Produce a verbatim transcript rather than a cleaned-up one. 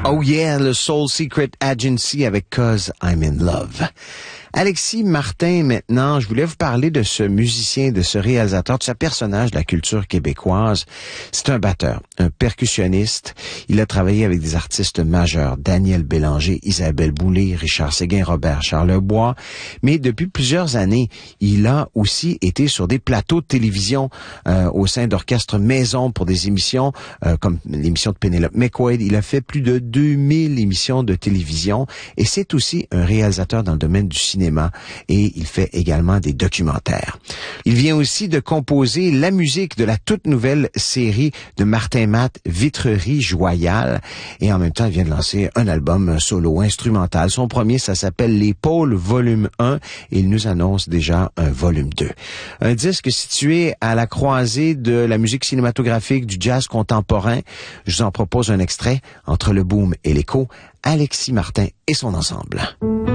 Oh yeah, le Soul Secret Agency avec Cause I'm in Love. Alexis Martin, maintenant, je voulais vous parler de ce musicien, de ce réalisateur, de ce personnage de la culture québécoise. C'est un batteur, un percussionniste. Il a travaillé avec des artistes majeurs, Daniel Bélanger, Isabelle Boulay, Richard Séguin, Robert Charlebois. Mais depuis plusieurs années, il a aussi été sur des plateaux de télévision euh, au sein d'orchestres maison pour des émissions euh, comme l'émission de Penelope McQuaid. Il a fait plus de deux mille émissions de télévision et c'est aussi un réalisateur dans le domaine du cinéma. Et il fait également des documentaires. Il vient aussi de composer la musique de la toute nouvelle série de Martin Matt, Vitrerie Joyale. Et en même temps, il vient de lancer un album solo instrumental. Son premier, ça s'appelle Les Pôles Volume un et il nous annonce déjà un Volume deux. Un disque situé à la croisée de la musique cinématographique, du jazz contemporain. Je vous en propose un extrait entre le boom et l'écho. Alexis Martin et son ensemble.